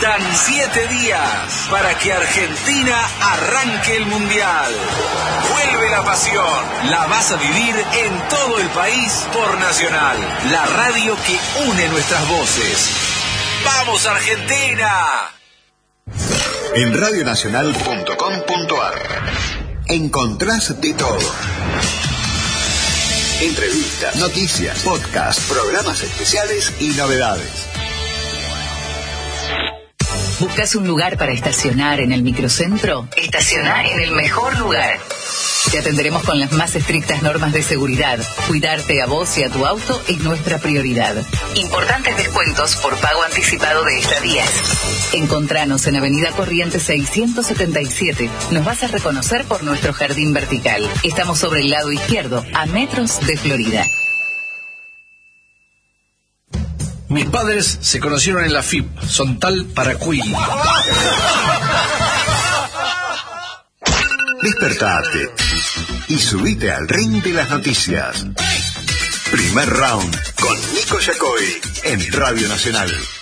Faltan 7 días para que Argentina arranque el Mundial. Vuelve la pasión. La vas a vivir en todo el país por Nacional, la radio que une nuestras voces. ¡Vamos, Argentina! En radionacional.com.ar encontrás de todo. Entrevistas, noticias, podcasts, programas especiales y novedades. ¿Buscas un lugar para estacionar en el microcentro? Estaciona en el mejor lugar. Te atenderemos con las más estrictas normas de seguridad. Cuidarte a vos y a tu auto es nuestra prioridad. Importantes descuentos por pago anticipado de estadías. Encontranos en Avenida Corrientes 677. Nos vas a reconocer por nuestro jardín vertical. Estamos sobre el lado izquierdo, a metros de Florida. Mis padres se conocieron en la FIP, Sontal Paracuy. Despertate y subite al ring de las noticias. Primer round con Nico Yacoy en Radio Nacional.